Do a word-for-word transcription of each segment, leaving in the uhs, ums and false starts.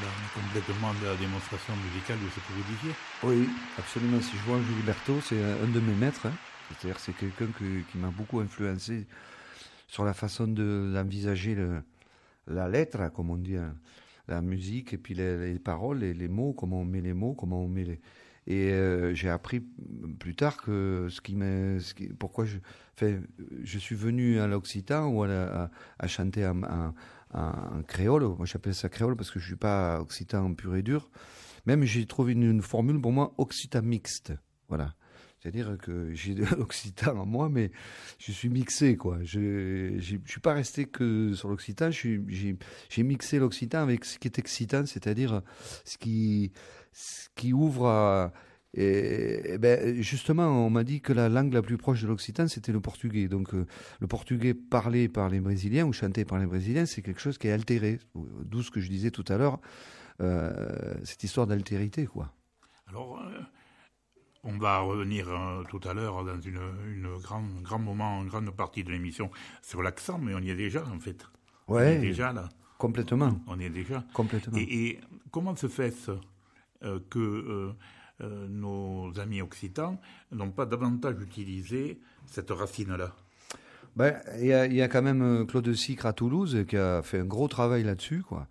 complètement de la démonstration musicale de ce que vous disiez. Oui, absolument. Si je vois Gilberto, c'est un de mes maîtres. Hein. C'est-à-dire c'est quelqu'un que, qui m'a beaucoup influencé sur la façon de, d'envisager le, la lettre, comme on dit, hein, la musique, et puis les, les paroles, et les mots, comment on met les mots, comment on met les... Et euh, j'ai appris plus tard que ce qui m'a... Ce qui, pourquoi je... Enfin, je suis venu à l'occitan ou à, à, à chanter en, en, en créole. Moi, j'appelle ça créole parce que je ne suis pas occitan pur et dur. Même, j'ai trouvé une, une formule pour moi, occitan mixte. Voilà. C'est-à-dire que j'ai de l'occitan en moi, mais je suis mixé, quoi. Je ne suis pas resté que sur l'occitan, j'ai, j'ai mixé l'occitan avec ce qui est excitant, c'est-à-dire ce qui, ce qui ouvre à... Et, et ben, justement, on m'a dit que la langue la plus proche de l'occitan, c'était le portugais. Donc, euh, le portugais parlé par les Brésiliens ou chanté par les Brésiliens, c'est quelque chose qui est altéré. D'où ce que je disais tout à l'heure, euh, cette histoire d'altérité, quoi. Alors... Euh... On va revenir euh, tout à l'heure dans une, une grand, grand moment, une grande partie de l'émission sur l'accent, mais on y est déjà en fait. Ouais, on y est déjà là. Complètement. On y est déjà. Complètement. Et, et comment se fait-ce euh, que euh, euh, nos amis occitans n'ont pas davantage utilisé cette racine-là ? Ben, il y a, y a quand même Claude Sicre à Toulouse qui a fait un gros travail là-dessus, quoi.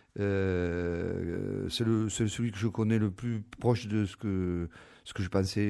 Euh, c'est, le, c'est celui que je connais le plus proche de ce que ce que je pensais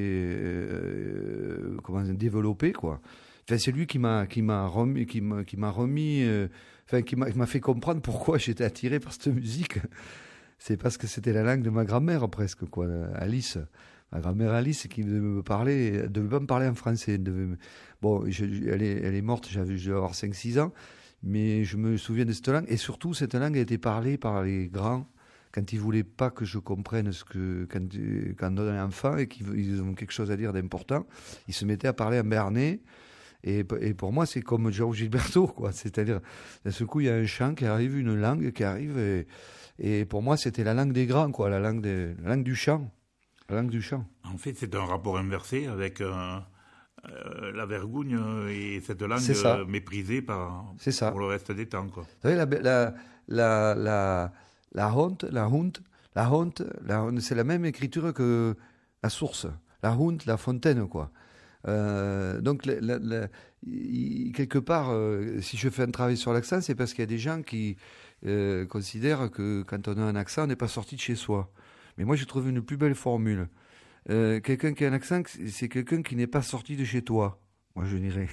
euh, comment développer, quoi. Enfin, c'est lui qui m'a qui m'a remis qui m'a qui m'a remis euh, enfin qui m'a, qui m'a fait comprendre pourquoi j'étais attiré par cette musique. C'est parce que c'était la langue de ma grand-mère presque, quoi, Alice. Ma grand-mère Alice qui devait me parler, elle devait pas me parler en français. Elle devait me... Bon, je, elle est elle est morte, j'avais je devais avoir cinq six ans. Mais je me souviens de cette langue, et surtout cette langue a été parlée par les grands quand ils voulaient pas que je comprenne ce que quand quand on est enfant et qu'ils ont quelque chose à dire d'important, ils se mettaient à parler en béarnais. Et, et pour moi, c'est comme João Gilberto, quoi. C'est-à-dire, d'un seul coup, il y a un chant qui arrive, une langue qui arrive, et, et pour moi, c'était la langue des grands, quoi, la langue des, la langue du chant, la langue du chant. En fait, c'est un rapport inversé avec. Euh... Euh, la vergogne et cette langue euh, méprisée par, pour le reste des temps, quoi. Vous savez, la, la, la, la, la honte, la honte, la honte, la honte, c'est la même écriture que la source. La honte, la fontaine, quoi. Euh, donc, la, la, la, y, quelque part, euh, si je fais un travail sur l'accent, c'est parce qu'il y a des gens qui euh, considèrent que quand on a un accent, on n'est pas sorti de chez soi. Mais moi, j'ai trouvé une plus belle formule. Euh, quelqu'un qui a un accent, c'est quelqu'un qui n'est pas sorti de chez toi. Moi, je dirais.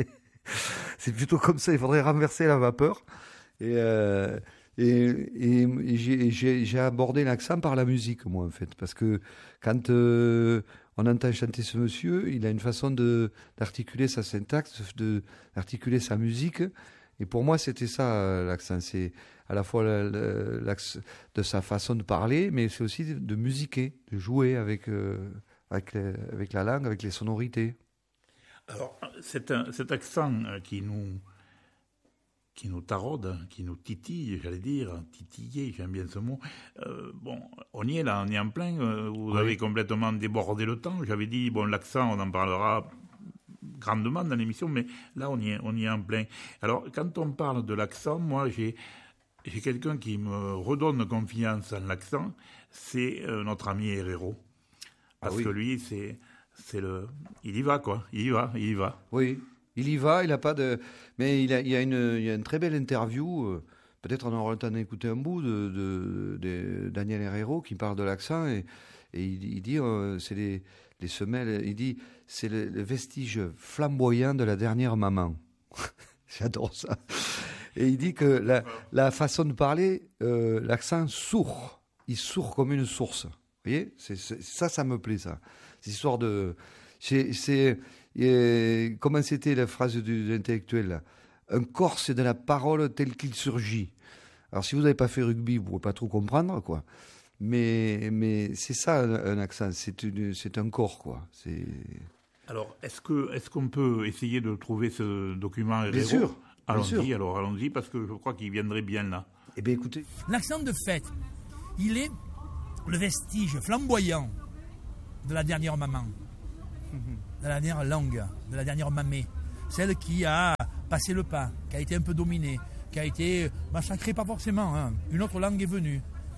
C'est plutôt comme ça. Il faudrait renverser la vapeur. Et, euh, et, et, et j'ai, j'ai, j'ai abordé l'accent par la musique, moi, en fait. Parce que quand euh, on entend chanter ce monsieur, il a une façon de, d'articuler sa syntaxe, de, d'articuler sa musique. Et pour moi, c'était ça, l'accent. C'est à la fois l'accent de sa façon de parler, mais c'est aussi de, de musiquer, de jouer avec, euh, avec, les, avec la langue, avec les sonorités. Alors, c'est un, cet accent qui nous, qui nous taraude, qui nous titille, j'allais dire, titiller, j'aime bien ce mot. Euh, bon, on y est là, on est en plein. Vous oui. avez complètement débordé le temps. J'avais dit, bon, l'accent, on en parlera grandement dans l'émission, mais là, on y est, on y est en plein. Alors, quand on parle de l'accent, moi, j'ai, j'ai quelqu'un qui me redonne confiance en l'accent, c'est euh, notre ami Herrero. Parce ah oui. que lui, c'est, c'est le... Il y va, quoi. Il y va, il y va. Oui, il y va, il n'a pas de... Mais il, a, il, y a une, il y a une très belle interview, euh, peut-être on aura le temps d'écouter un bout, de, de, de Daniel Herrero qui parle de l'accent, et, et il, il dit, euh, c'est les... les semelles, il dit, c'est le, le vestige flamboyant de la dernière maman. J'adore ça. Et il dit que la, la façon de parler, euh, l'accent sourd. Il sourd comme une source. Vous voyez, c'est, c'est, ça, ça me plaît, ça. Cette histoire de... C'est, c'est, euh, comment c'était la phrase de, de l'intellectuel, là ? Un corps, c'est de la parole tel qu'il surgit. Alors, si vous n'avez pas fait rugby, vous ne pouvez pas trop comprendre, quoi. Mais, mais c'est ça un, un accent, c'est, une, c'est un corps, quoi. C'est... Alors, est-ce, que, est-ce qu'on peut essayer de trouver ce document Herrero ? Bien sûr. Allons-y, bien sûr. alors allons-y, parce que je crois qu'il viendrait bien là. Eh bien, écoutez. L'accent de fait, il est le vestige flamboyant de la dernière maman, de la dernière langue, de la dernière mamée, celle qui a passé le pas, qui a été un peu dominée, qui a été massacrée, pas forcément, hein. Une autre langue est venue.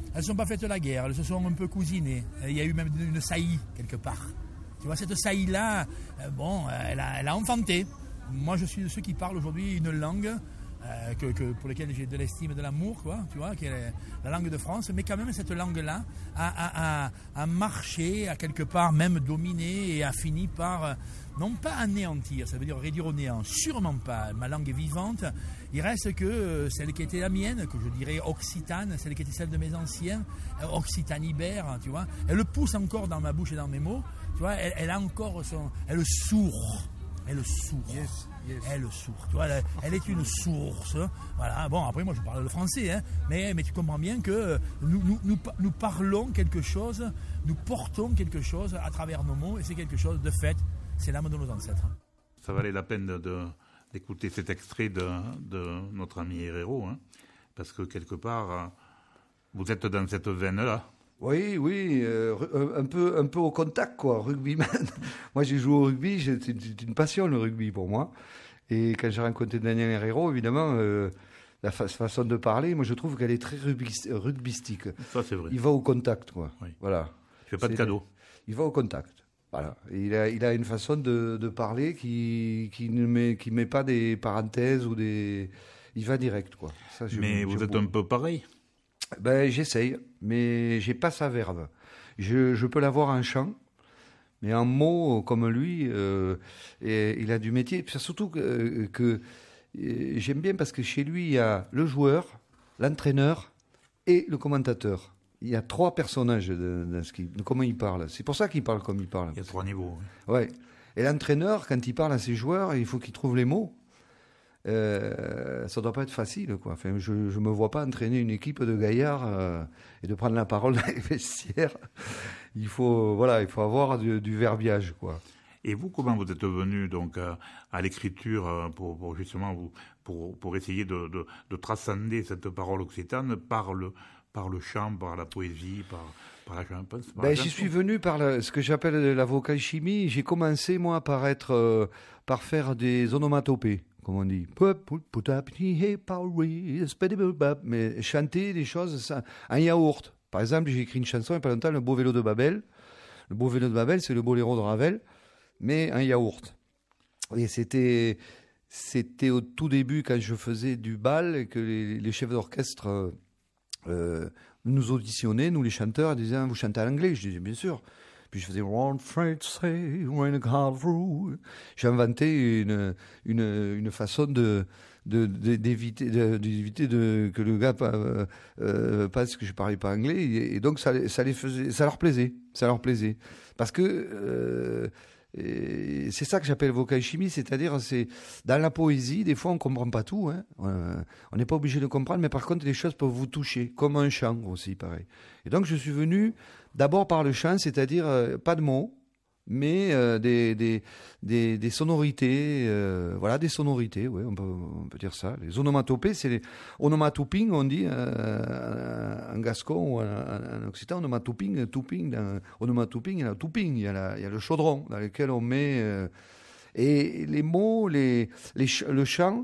elles ne sont pas faites la guerre, elles se sont un peu cousinées. Il y a eu même une saillie quelque part. Tu vois, cette saillie-là, euh, bon, elle a, elle a enfanté. Moi, je suis de ceux qui parlent aujourd'hui une langue euh, que, que, pour laquelle j'ai de l'estime et de l'amour, quoi, tu vois, qui est la langue de France. Mais quand même, cette langue-là a, a, a, a marché, a quelque part même dominé et a fini par, euh, non pas anéantir, ça veut dire réduire au néant, sûrement pas. Ma langue est vivante. Il reste que euh, celle qui était la mienne, que je dirais occitane, celle qui était celle de mes anciens, euh, occitanibère, tu vois, elle pousse encore dans ma bouche et dans mes mots. Tu vois, elle, elle a encore son, elle sourd, elle sourd, Yes, yes. elle sourd. Tu vois, elle, elle est une source. Voilà. Bon, après moi je parle le français, hein, mais mais tu comprends bien que nous, nous nous nous parlons quelque chose, nous portons quelque chose à travers nos mots, et c'est quelque chose de fait. C'est l'âme de nos ancêtres. Ça valait la peine de, de, d'écouter cet extrait de, de notre ami Herrero, hein, parce que quelque part, vous êtes dans cette veine-là. Oui, oui, euh, un peu, un peu au contact, quoi, rugbyman. Moi, j'ai joué au rugby, c'est une passion le rugby pour moi. Et quand j'ai rencontré Daniel Herrero, évidemment, euh, la fa- façon de parler, moi, je trouve qu'elle est très rugby- rugbystique. Ça, c'est vrai. Il va au contact, quoi. Oui. Voilà. Je fais pas de C'est- cadeau. Il va au contact. Voilà. Et il a, il a une façon de, de parler qui, qui ne met, qui met pas des parenthèses ou des. Il va direct, quoi. Ça, j'aime- Mais vous j'aime êtes beaucoup. un peu pareil. Ben, j'essaye, mais j'ai pas sa verve. Je, je peux l'avoir en chant, mais en mots comme lui, euh, et il a du métier. Puis surtout que, que euh, j'aime bien parce que chez lui, il y a le joueur, l'entraîneur et le commentateur. Il y a trois personnages de, de ce qui, de comment il parle. C'est pour ça qu'il parle comme il parle. Il y a trois niveaux. oui. Ouais. Et l'entraîneur, quand il parle à ses joueurs, il faut qu'il trouve les mots. Euh, ça doit pas être facile, quoi. Enfin, je ne me vois pas entraîner une équipe de gaillards euh, et de prendre la parole dans les vestiaires. Il faut, voilà, il faut avoir du, du verbiage, quoi. Et vous, comment vous êtes venu donc à, à l'écriture euh, pour, pour justement vous, pour, pour essayer de, de, de transcender cette parole occitane par le, par le chant, par la poésie, par, par la chanson par Ben, la j'y chanson. suis venu par la- ce que j'appelle la vocalchimie. J'ai commencé, moi, par être, euh, par faire des onomatopées, comme on dit. Mais chanter des choses ça- en yaourt. Par exemple, j'ai écrit une chanson il n'y a pas longtemps, Le beau vélo de Babel. Le beau vélo de Babel, c'est le boléro de Ravel, mais en yaourt. Et c'était, c'était au tout début, quand je faisais du bal, et que les, les chefs d'orchestre euh, euh, nous auditionnaient, nous les chanteurs, ils disaient ah, vous chantez en anglais? Je disais bien sûr. Puis je faisais One French say when a car through. J'ai inventé une, une, une façon de, de, de- d'éviter, de, d'éviter de, que le gars euh, euh, pense que je parlais pas anglais. Et, et donc ça, les- ça, les faisait, ça leur plaisait. Ça leur plaisait. Parce que euh, et c'est ça que j'appelle vocalchimie, c'est-à-dire c'est dans la poésie, des fois on comprend pas tout, hein. Euh, on n'est pas obligé de comprendre, mais par contre les choses peuvent vous toucher, comme un chant aussi, pareil. Et donc je suis venu d'abord par le chant, c'est-à-dire euh, pas de mots, mais euh, des, des, des, des sonorités, euh, voilà, des sonorités, ouais, on peut, on peut dire ça. Les onomatopées, c'est les onomatoping, on dit euh, en gascon ou en, en, en occitan, onomatoping, tooping, dans onomatoping, il y a le tooping, il y a, la, il y a le chaudron dans lequel on met... euh, et les mots, les, les, ch- le chant,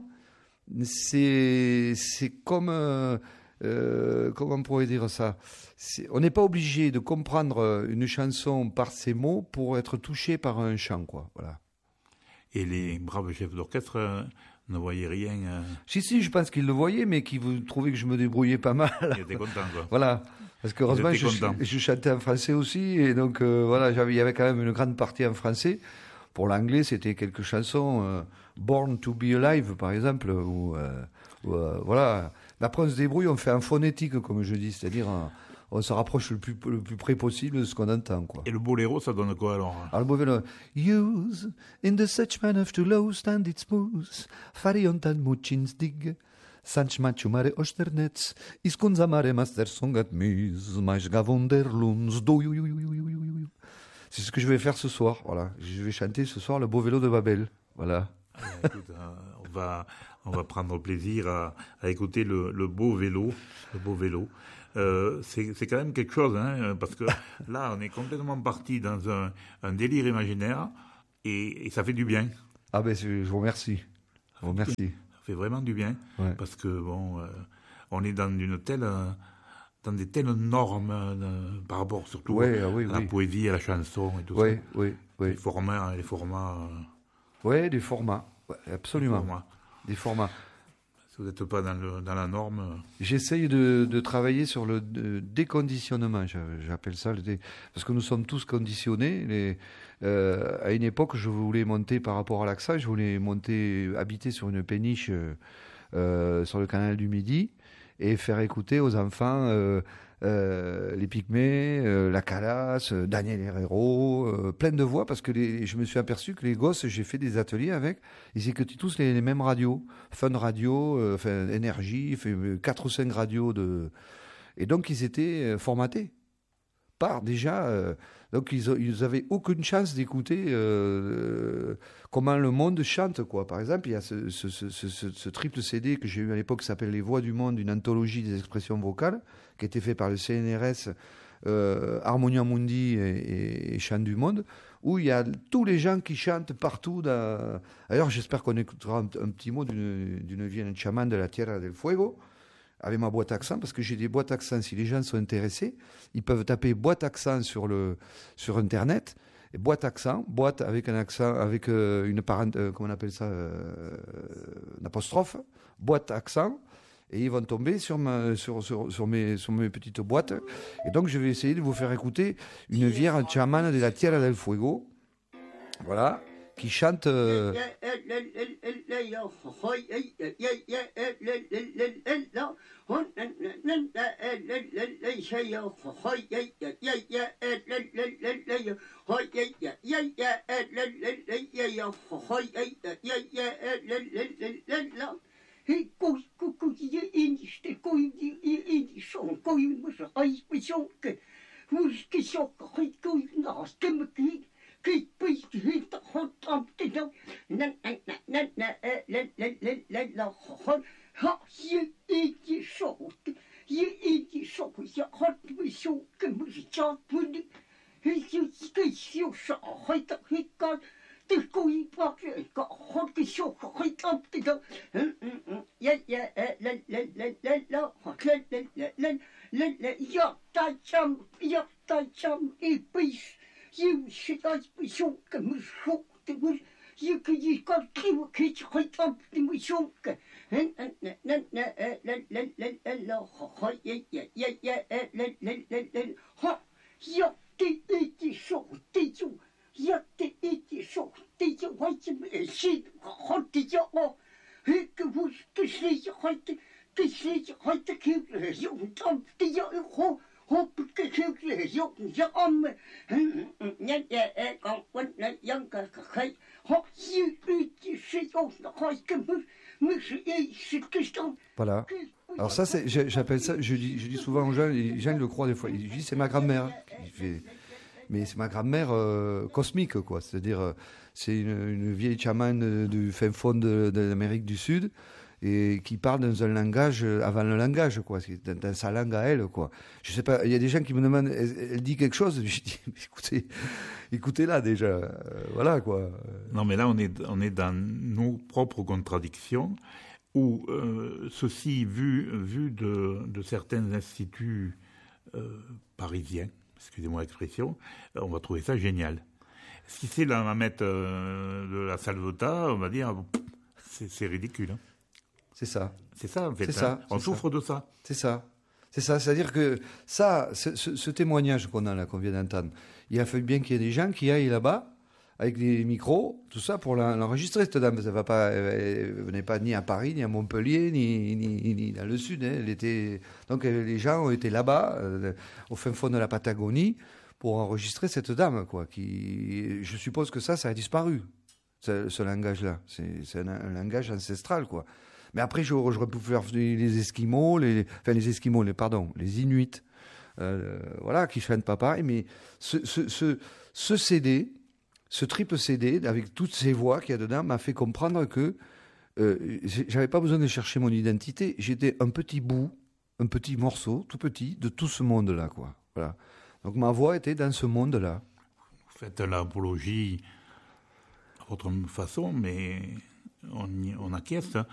c'est, c'est comme... euh, euh, comment on pourrait dire ça? C'est- On n'est pas obligé de comprendre une chanson par ses mots pour être touché par un chant, quoi. Voilà. Et les braves chefs d'orchestre euh, ne voyaient rien. euh, Si, si, je pense qu'ils le voyaient, mais qu'ils vous trouvaient que je me débrouillais pas mal. ils étaient contents, quoi. Voilà. Parce que heureusement, étaient je, contents. je chantais en français aussi, et donc euh, voilà, j'avais, il y avait quand même une grande partie en français. Pour l'anglais, c'était quelques chansons, euh, Born to be Alive, par exemple, ou euh, ou, euh, voilà. Mais après, on se débrouille, on fait un phonétique, comme je dis, c'est-à-dire euh, on se rapproche le plus, le plus près possible de ce qu'on entend, quoi. Et le boléro, ça donne quoi alors? Alors le mauvais, use in the such man of to low stand it smooth, fariontan muchins dig, sanch machu mare osternetz, iskunza mare master songat mus, maj gavonderluns, do you you you you you you you. C'est ce que je vais faire ce soir, voilà. Je vais chanter ce soir le beau vélo de Babel, voilà. Ah, écoute, euh, on va, on va prendre plaisir à, à écouter le, le beau vélo, le beau vélo. Euh, c'est, c'est quand même quelque chose, hein, parce que là, on est complètement parti dans un, un délire imaginaire et, et ça fait du bien. Ah ben je vous remercie, je vous remercie. Ça fait vraiment du bien Ouais. parce que bon, euh, on est dans une telle, euh, dans des telles normes euh, par rapport surtout ouais, ah oui, à la oui. poésie, à la chanson et tout ouais, ça. Oui, oui, Les formats, les formats. Euh, oui, des formats, ouais, absolument. Des formats. Des formats. Si vous n'êtes pas dans, le, dans la norme. Euh... J'essaye de, de travailler sur le de, déconditionnement, j'appelle ça, le dé, parce que nous sommes tous conditionnés. Les, euh, à une époque, je voulais monter par rapport à l'accent, je voulais monter, habiter sur une péniche euh, sur le canal du Midi et faire écouter aux enfants euh, euh, les Pygmées, euh, la Calas, euh, Daniel Herrero, euh, plein de voix, parce que les, je me suis aperçu que les gosses, j'ai fait des ateliers avec, ils écoutaient tous les, les mêmes radios, Fun Radio, euh, enfin, Énergie, quatre ou cinq radios de... Et donc ils étaient formatés par déjà... Euh, donc ils, ils avaient aucune chance d'écouter euh, comment le monde chante, quoi. Par exemple, il y a ce, ce, ce, ce, ce triple C D que j'ai eu à l'époque qui s'appelle Les Voix du Monde, une anthologie des expressions vocales, qui a été fait par le C N R S, euh, Harmonia Mundi et, et, et Chant du Monde, où il y a tous les gens qui chantent partout. Dans... D'ailleurs, j'espère qu'on écoutera un, un petit mot d'une, d'une vieille chamane de la Tierra del Fuego, avec ma boîte accent, parce que j'ai des boîtes accent. Si les gens sont intéressés, ils peuvent taper boîte accent sur, le, sur Internet. Et boîte accent, boîte avec un accent, avec euh, une parente, euh, comment on appelle ça, euh, une apostrophe, boîte accent. Et ils vont tomber sur, ma, sur, sur, sur, mes, sur mes petites boîtes. Et donc, je vais essayer de vous faire écouter une vieille chamane de la Tierra del Fuego. Voilà. Qui chante. Euh... Voilà. Alors ça, c'est, j'appelle ça, je dis, je dis souvent aux gens, les gens le croient des fois, ils disent c'est ma grand-mère. Fait, mais c'est ma grand-mère euh, cosmique, quoi. C'est-à-dire, euh, c'est une, une vieille chamane du fin fond de, de l'Amérique du Sud et qui parle dans un langage avant le langage, quoi. C'est dans, dans sa langue à elle, quoi. Je sais pas, il y a des gens qui me demandent, elle, elle dit quelque chose. Je dis, écoutez, écoutez-la déjà, euh, voilà, quoi. Non, mais là, on est, on est dans nos propres contradictions. Où euh, ceci, vu, vu de, de certains instituts euh, parisiens, excusez-moi l'expression, euh, on va trouver ça génial. Si c'est la mamette euh, de la Salvetat, on va dire, c'est, c'est ridicule. Hein. C'est ça. C'est ça, en fait. C'est hein. ça, on c'est souffre ça. de ça. C'est ça. C'est ça. C'est-à-dire que ça, ce, ce, ce témoignage qu'on a là, qu'on vient d'entendre, il a fallu bien qu'il y ait des gens qui aillent là-bas, avec des micros, tout ça, pour l'enregistrer, cette dame. Ça va pas, elle venait pas ni à Paris, ni à Montpellier, ni, ni, ni dans le Sud. Hein. Elle était... Donc les gens ont été là-bas, euh, au fin fond de la Patagonie, pour enregistrer cette dame, quoi. Qui, je suppose que ça, ça a disparu, ce, ce langage-là. C'est, c'est un, un langage ancestral, quoi. Mais après, j'aurais, j'aurais pu faire les Esquimaux, les, enfin les Esquimaux, les, pardon, les Inuits, euh, voilà, qui chantent pas pareil. Mais ce, ce, ce, ce C D... Ce triple C D, avec toutes ces voix qu'il y a dedans, m'a fait comprendre que euh, j'avais pas besoin de chercher mon identité. J'étais un petit bout, un petit morceau, tout petit, de tout ce monde-là, quoi. Voilà. Donc ma voix était dans ce monde-là. Vous faites l'apologie à votre façon, mais on, y, on acquiesce. Hein.